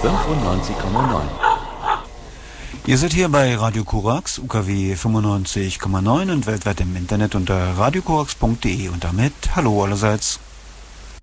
95,9. Ihr seid hier bei Radio Korax, UKW 95,9 und weltweit im Internet unter radiokorax.de und damit hallo allerseits.